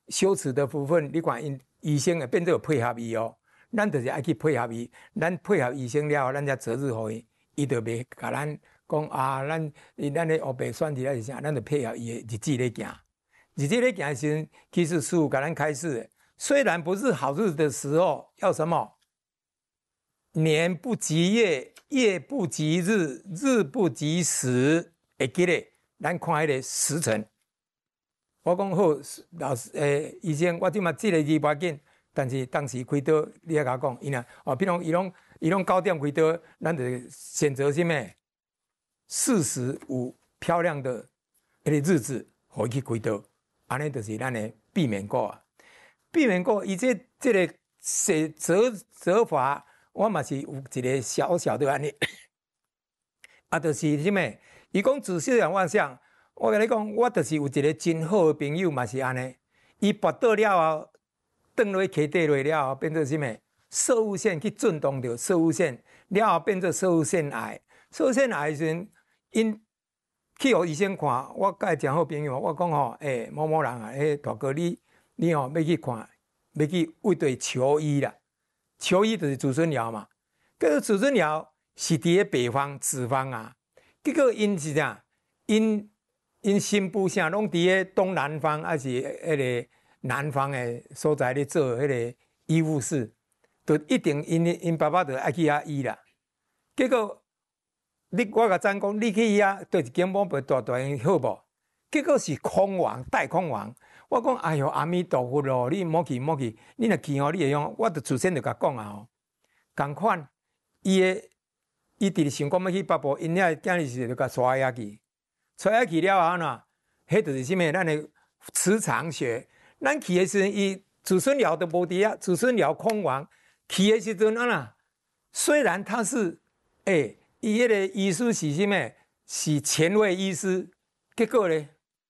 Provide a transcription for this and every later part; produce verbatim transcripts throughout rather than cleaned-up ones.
修辞的部分，你看因医生会变做配合伊哦，咱就是爱去配合伊，咱配合医生了后，咱才择日互伊，伊就袂甲咱讲啊，咱咱咧黑白选题还是啥，咱就配合伊的日子咧行。日子咧行的时阵，其实师父甲咱开示，虽然不是好日子的时候，要什么？年不及月，月不及日，日不及时，会记咧，咱看迄个时辰。我讲好，老师诶，医生，我即马即个日无要紧，但是当时开刀，你要甲我讲，伊若哦，比如伊拢伊拢九点开刀，咱就选择什么四十五漂亮的迄个日子，互伊去开刀，安尼就是咱的避免过啊。避免过，伊这这个写责责罚。我嘛是有一个小小的安尼，啊，就是什么？伊讲自小人妄想，我甲你讲，我就是有一个真好的朋友嘛是安尼。伊跋倒了后，转落去溪底落了后，变做什么？射物线去震动着射物线，了后变做射物线癌。射物线癌时阵，因去互医生看，我甲伊真好朋友，我讲吼，诶、欸，某某人啊，迄大哥你你吼要去看，要去为对求医啦。求医就是祖孙寮嘛，可是祖孙寮是伫咧北方子方啊，结果因是啥？因因新妇啥拢伫咧东南方，还是迄个南方的所在咧做迄个医务室，就一定因因爸爸就爱去遐医啦。结果你我甲咱讲，你去遐对一间某辈大大人好无？结果是空王代空王。我讲，哎哟，阿弥陀佛咯，你莫去莫去，你若去吼，你会用，我就自身就甲讲啊吼，共款，伊诶，伊直直想讲要去北部，因遐囝儿时就甲带遐去，带遐去了后呢，迄就是啥物？咱诶磁场学，咱去诶时阵，伊子孙爻都无伫啊，子孙爻空亡，去诶时阵啊啦，虽然他是，诶、欸，伊迄个医师是啥物？是前卫医师，结果咧？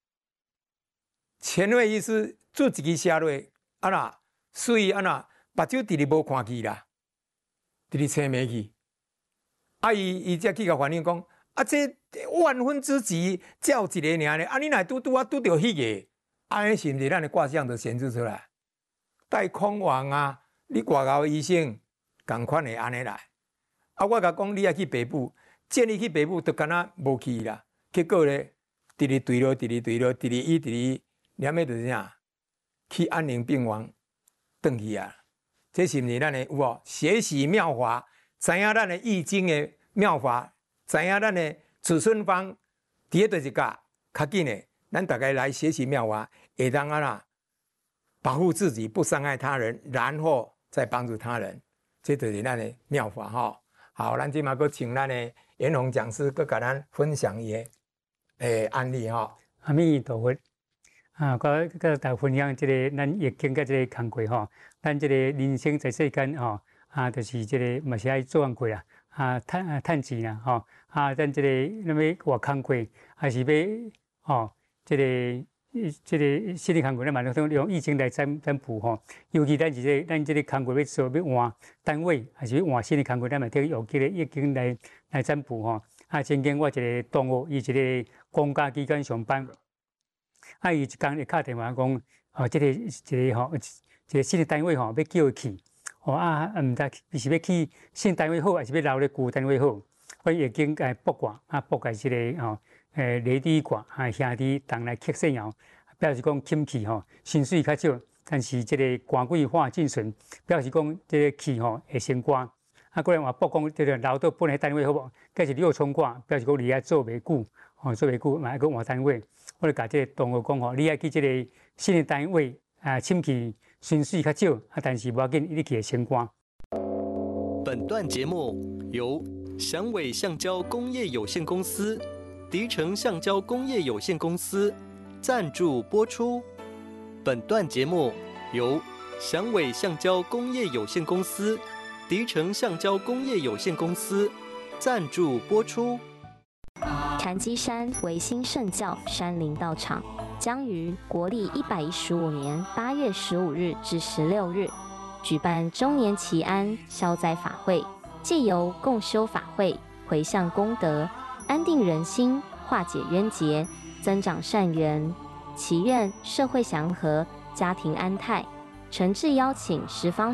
前卫医师做一支下落，啊啦，所以啊啦，目睭直直无看去啦，直直青眉去。啊，伊伊才去甲反映讲，啊，这万分之几才有一个尔咧，啊，你若拄拄啊拄着迄个，安尼是毋是咱的卦象就显示出来？带空亡啊，你外口医生共款会安尼来。啊，我甲讲，你爱去北部，建议去北部，就敢若无去啦。结果咧，直直对落，直直对落，直直医，直直医。念的就是啥？去安宁病房，转去啊！这是毋是咱的有无？学习妙法，知影咱的易经的妙法，知影咱的子孙方，第一就是讲较紧的，咱大家来学习妙法，会当啊啦，保护自己，不伤害他人，然后再帮助他人，这就是咱的妙法哈。好，咱今嘛搁请咱的袁弘讲师，搁甲咱分享伊的诶案例哈。 阿弥陀佛。啊，我甲大家分享即个咱易经甲即个工课吼，咱即个人生在世间吼，啊，就是即个嘛是爱做工课啦，啊，趁啊趁钱啦吼，啊，咱即个咱要活工课，还是要吼，即个即个心理工课，咱嘛用用易经来占占卜吼，尤其咱是这咱即个工课要做要换单位，还是要换心理工课，咱嘛得用即个易经来来占卜吼。啊，曾经我一个同学，伊一个公家机关上班。啊！伊一工会敲电话讲，哦，即、这个一个吼，一个新的单位吼，要叫伊去，哦啊，毋知是要去新单位好，还是要留咧旧单位好？我已经甲卜卦，啊卜卦即个吼，诶雷地卦，啊兄弟同来克星爻，表示讲金气吼，薪水较少，但是即个官贵化进顺，表示讲即个气吼会升官。啊，过来话卜讲即个留到本来单位好无？计是六冲卦，表示讲你遐做袂久，吼做袂久，嘛还佫换单位。我就甲即个同学讲吼，你爱去即个新的单位啊，深去薪水较少，啊，但是无要紧，你去会升官。 本段节目由祥伟橡胶工业有限公司、迪诚橡胶工业有限公司赞助播出。本段节目由祥伟橡胶工业有限公司、迪诚橡胶工业有限公司赞助播出。 禅机山维新圣教山林道场将于国历一百一十五年八月十五日至十六日举办周年祈安消灾法会，借由共修法会，回向功德，安定人心，化解冤结，增长善缘，祈愿社会祥和， 家庭安泰。诚挚邀请十方